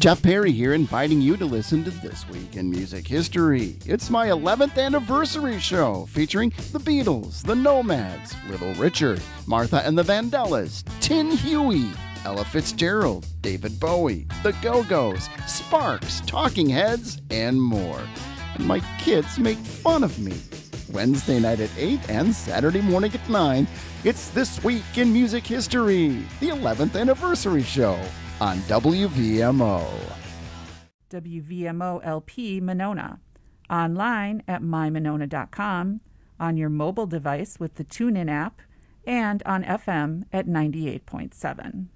Jeff Perry here, inviting you to listen to This Week in Music History. It's my 11th anniversary show featuring the Beatles, the Nomads, Little Richard, Martha and the Vandellas, Tin Huey, Ella Fitzgerald, David Bowie, the Go-Go's, Sparks, Talking Heads, and more. And my kids make fun of me. Wednesday night at 8 and Saturday morning at 9, it's This Week in Music History, the 11th anniversary show on WVMO. WVMO LP Monona. Online at mymonona.com, on your mobile device with the TuneIn app, and on FM at 98.7.